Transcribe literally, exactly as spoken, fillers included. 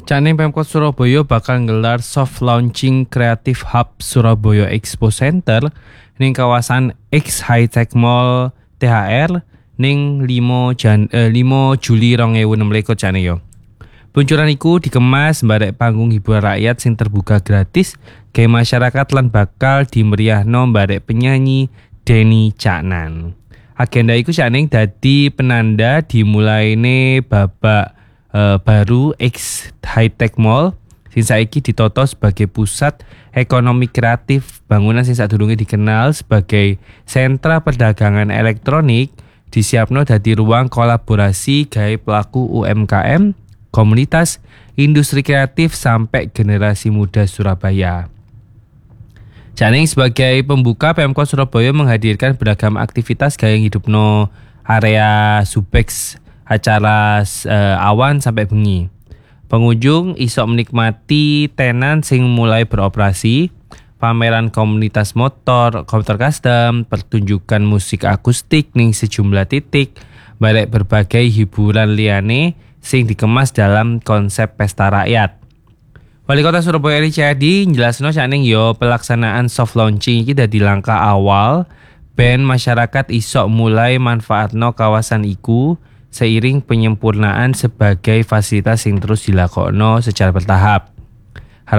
Cakne Pemkot Surabaya bakal nggelar soft launching Creative Hub Surabaya Expo Center ning kawasan X High Tech Mall T H R ning lima Jan eh, lima Juli dua ribu enam belas cakne yo. Peluncuran iku dikemas barek panggung hiburan rakyat sing terbuka gratis ke masyarakat lan bakal dimeriahno barek penyanyi Denny Caknan. Agenda iku sakning dadi penanda dimulaine babak uh, baru X High Tech Mall sing saiki ditata sebagai pusat ekonomi kreatif. Bangunan sing sadurunge dikenal sebagai sentra perdagangan elektronik disiapno dadi ruang kolaborasi gawe pelaku U M K M, komunitas, industri kreatif sampai generasi muda Surabaya. Janing sebagai pembuka, Pemkot Surabaya menghadirkan beragam aktivitas gaya hidupno area Subex, acara uh, awan sampai bengi. Pengunjung iso menikmati tenan sing mulai beroperasi, pameran komunitas motor, komputer custom, pertunjukan musik akustik ning sejumlah titik, balik berbagai hiburan liyane sing dikemas dalam konsep pesta rakyat. Wali Kota Surabaya Eri Cahyadi njelasno sakning yo pelaksanaan soft launching iki dadi langkah awal ben masyarakat iso mulai manfaatno kawasan iku seiring penyempurnaan sebagai fasilitas sing terus dilakokno secara bertahap.